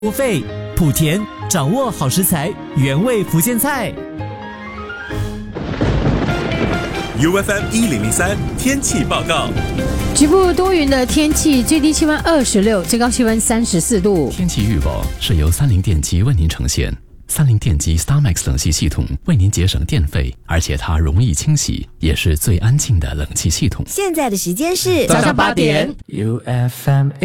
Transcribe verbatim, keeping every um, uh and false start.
锅费，莆田掌握好食材，原味福建菜。 U F M 一零零三天气报告。 局部多云的天气，最低气温二十六，最高气温三十四度。 天气预报是由三菱电机为您呈现。三菱电机 StarMax 冷气系统为您节省电费，而且它容易清洗，也是最安静的冷气系统。 现在的时间是早上八点。 U F M